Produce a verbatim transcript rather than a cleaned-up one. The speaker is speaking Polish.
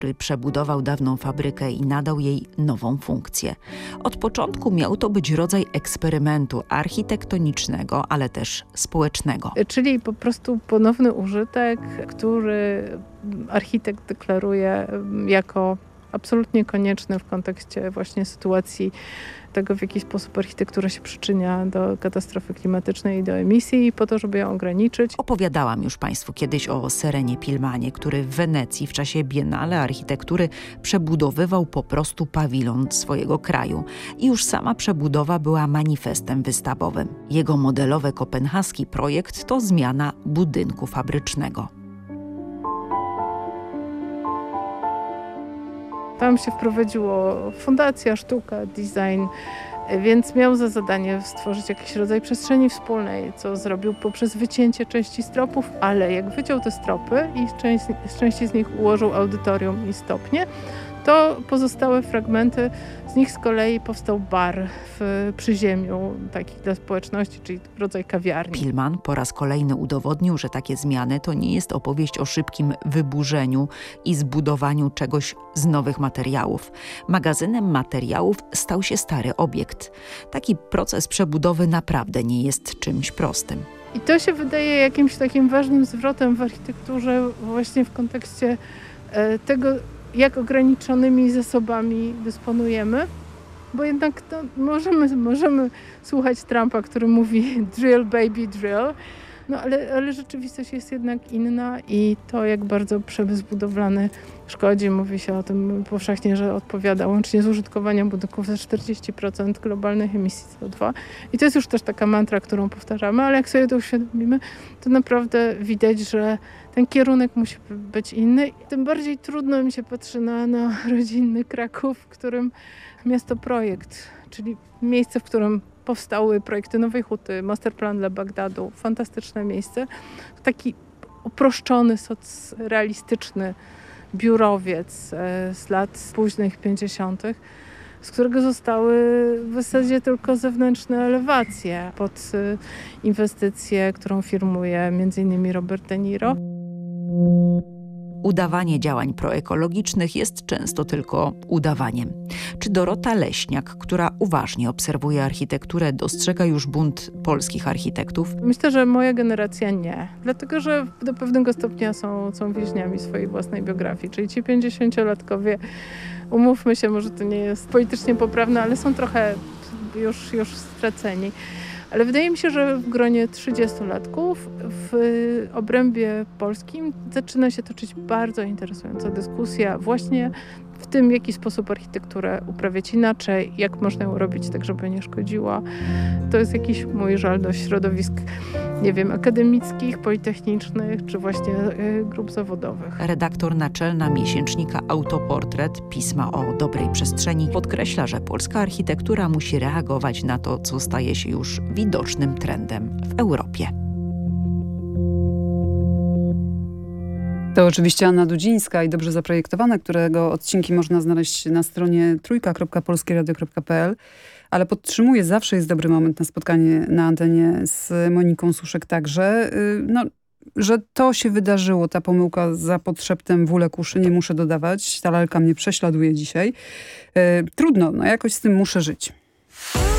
który przebudował dawną fabrykę i nadał jej nową funkcję. Od początku miał to być rodzaj eksperymentu architektonicznego, ale też społecznego. Czyli po prostu ponowny użytek, który architekt deklaruje jako absolutnie konieczny w kontekście właśnie sytuacji tego, w jaki sposób architektura się przyczynia do katastrofy klimatycznej i do emisji i po to, żeby ją ograniczyć. Opowiadałam już Państwu kiedyś o Serenie Pilmanie, który w Wenecji w czasie Biennale Architektury przebudowywał po prostu pawilon swojego kraju. I już sama przebudowa była manifestem wystawowym. Jego modelowy kopenhaski projekt to zmiana budynku fabrycznego. Tam się wprowadziło fundacja, sztuka, design, więc miał za zadanie stworzyć jakiś rodzaj przestrzeni wspólnej, co zrobił poprzez wycięcie części stropów, ale jak wyciął te stropy i część, z części z nich ułożył audytorium i stopnie, to pozostałe fragmenty, z nich z kolei powstał bar w przyziemiu, taki dla społeczności, czyli rodzaj kawiarni. Pilman po raz kolejny udowodnił, że takie zmiany to nie jest opowieść o szybkim wyburzeniu i zbudowaniu czegoś z nowych materiałów. Magazynem materiałów stał się stary obiekt. Taki proces przebudowy naprawdę nie jest czymś prostym. I to się wydaje jakimś takim ważnym zwrotem w architekturze właśnie w kontekście tego, jak ograniczonymi zasobami dysponujemy, bo jednak to możemy, możemy słuchać Trumpa, który mówi drill baby drill, no ale, ale rzeczywistość jest jednak inna i to, jak bardzo przemysł budowlany szkodzi, mówi się o tym powszechnie, że odpowiada łącznie z użytkowaniem budynków za czterdzieści procent globalnych emisji C O dwa. I to jest już też taka mantra, którą powtarzamy, ale jak sobie to uświadomimy, to naprawdę widać, że ten kierunek musi być inny. Tym bardziej trudno mi się patrzy na, na rodzinny Kraków, w którym miasto projekt, czyli miejsce, w którym powstały projekty Nowej Huty, masterplan dla Bagdadu, fantastyczne miejsce. Taki uproszczony, socrealistyczny biurowiec z lat późnych pięćdziesiątych, z którego zostały w zasadzie tylko zewnętrzne elewacje pod inwestycję, którą firmuje między innymi Robert De Niro. Udawanie działań proekologicznych jest często tylko udawaniem. Czy Dorota Leśniak, która uważnie obserwuje architekturę, dostrzega już bunt polskich architektów? Myślę, że moja generacja nie. Dlatego, że do pewnego stopnia są, są więźniami swojej własnej biografii. Czyli ci pięćdziesięciolatkowie, umówmy się, może to nie jest politycznie poprawne, ale są trochę już, już straceni. Ale wydaje mi się, że w gronie trzydziestolatków w obrębie polskim zaczyna się toczyć bardzo interesująca dyskusja właśnie w tym, w jaki sposób architekturę uprawiać inaczej, jak można ją robić tak, żeby nie szkodziła. To jest jakiś mój żal do środowisk, nie wiem, akademickich, politechnicznych, czy właśnie y, grup zawodowych. Redaktor naczelna miesięcznika Autoportret, pisma o dobrej przestrzeni, podkreśla, że polska architektura musi reagować na to, co staje się już widocznym trendem w Europie. To oczywiście Anna Dudzińska i Dobrze zaprojektowane, którego odcinki można znaleźć na stronie trójka kropka polskieradio kropka pe el, ale podtrzymuję, zawsze jest dobry moment na spotkanie na antenie z Moniką Suszek także, no, że to się wydarzyło, ta pomyłka za podszeptem w ulekuszy, nie muszę dodawać, ta lalka mnie prześladuje dzisiaj. Trudno, no jakoś z tym muszę żyć.